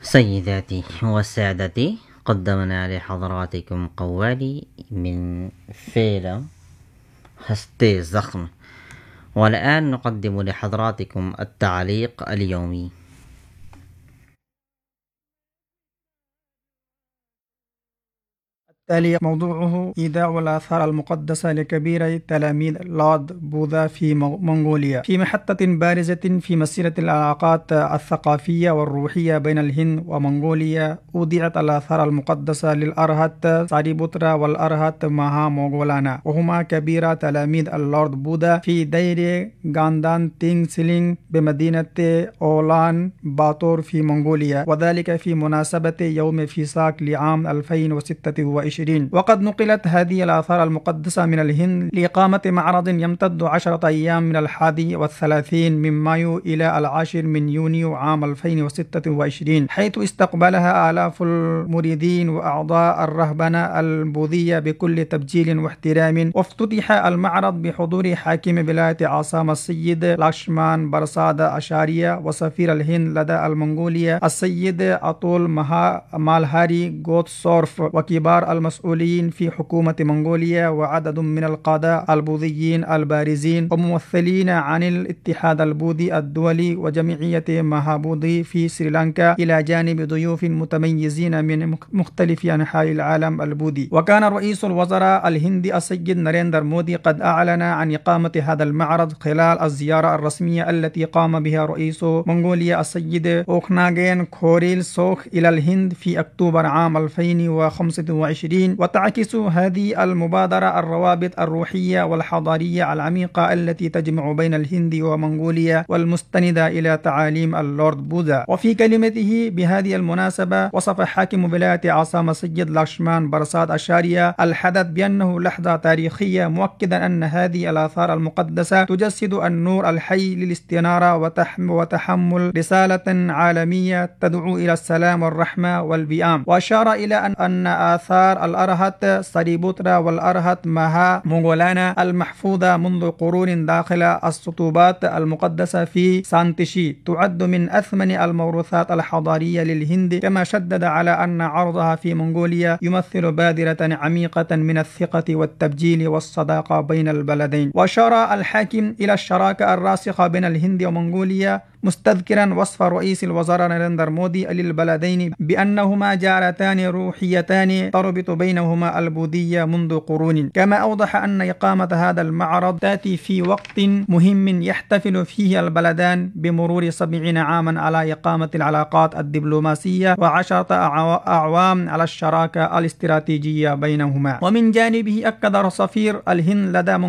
سيداتي وسادتي، قدمنا لحضراتكم قوالي من فيلم هستي زخم، والآن نقدم لحضراتكم التعليق اليومي. التالي موضوعه إيداع الآثار المقدسة لكبير تلاميذ لورد بوذا في منغوليا. في محطة بارزة في مسيرة العلاقات الثقافية والروحية بين الهند ومنغوليا، أودعت الآثار المقدسة للأرهت ساريبوترا والأرهت مها موغولانا، وهما كبير تلاميذ اللورد بوذا في دير غاندان تينغ سيلينغ بمدينة أولان باتور في منغوليا، وذلك في مناسبة يوم فيساك لعام 2026. وقد نقلت هذه الآثار المقدسة من الهند لإقامة معرض يمتد 10 أيام من 31 من مايو إلى 10 من يونيو عام 2026، حيث استقبلها آلاف المريدين وأعضاء الرهبنة البوذية بكل تبجيل واحترام. وافتتح المعرض بحضور حاكم ولاية عاصمة السيد لكشمان برساد أشاريا، وسفير الهند لدى المنغولية السيد أطول مالهاري غوتسورف، وكبار المسؤولين في حكومة منغوليا، وعدد من القادة البوذيين البارزين، وممثلين عن الاتحاد البوذي الدولي وجمعية مهابوذي في سريلانكا، إلى جانب ضيوف متميزين من مختلف أنحاء العالم البوذي. وكان رئيس الوزراء الهندي السيد ناريندر مودي قد أعلن عن إقامة هذا المعرض خلال الزيارة الرسمية التي قام بها رئيس منغوليا السيد أوخناغين كوريل سوخ إلى الهند في أكتوبر عام 2025. وتعكس هذه المبادرة الروابط الروحية والحضارية العميقة التي تجمع بين الهند ومنغوليا، والمستندة إلى تعاليم اللورد بوذا. وفي كلمته بهذه المناسبة، وصف حاكم ولاية عاصمة سيد لكشمان برساد أشاريا الحدث بأنه لحظة تاريخية، مؤكدا أن هذه الآثار المقدسة تجسد النور الحي للاستنارة وتحمل رسالة عالمية تدعو إلى السلام والرحمة والبيام. وأشار إلى أن آثار الأرهت ساريبوترا والأرهت مها موغولانا المحفوظة منذ قرون داخل السطوبات المقدسة في سانتشي تعد من أثمن الموروثات الحضارية للهند، كما شدد على أن عرضها في منغوليا يمثل بادرة عميقة من الثقة والتبجيل والصداقة بين البلدين. وأشار الحاكم إلى الشراكة الراسخة بين الهند ومنغوليا، مستذكرا وصف رئيس الوزراء ناريندر مودي للبلدين بأنهما جارتان روحيتان تربط بينهما البوذية منذ قرون. كما أوضح أن إقامة هذا المعرض تأتي في وقت مهم يحتفل فيه البلدان بمرور 70 عاما على إقامة العلاقات الدبلوماسية، و10 أعوام على الشراكة الاستراتيجية بينهما. ومن جانبه أكد سفير الهند لدى